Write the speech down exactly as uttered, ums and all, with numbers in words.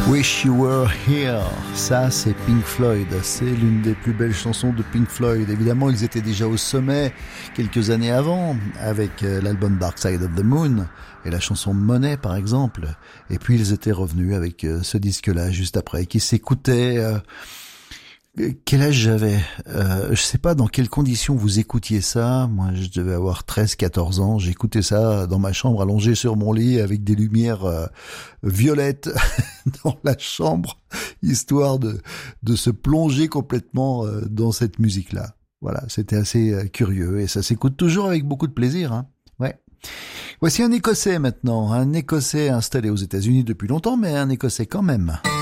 Wish You Were Here, ça c'est Pink Floyd, c'est l'une des plus belles chansons de Pink Floyd. Évidemment, ils étaient déjà au sommet quelques années avant avec l'album Dark Side of the Moon et la chanson Money par exemple. Et puis ils étaient revenus avec ce disque-là juste après qui s'écoutait... Euh Quel âge j'avais euh, Je sais pas dans quelles conditions vous écoutiez ça. Moi, je devais avoir treize quatorze ans. J'écoutais ça dans ma chambre, allongé sur mon lit, avec des lumières euh, violettes dans la chambre, histoire de de se plonger complètement euh, dans cette musique-là. Voilà, c'était assez euh, curieux et ça s'écoute toujours avec beaucoup de plaisir. Hein. Ouais. Voici un Écossais maintenant, un Écossais installé aux États-Unis depuis longtemps, mais un Écossais quand même.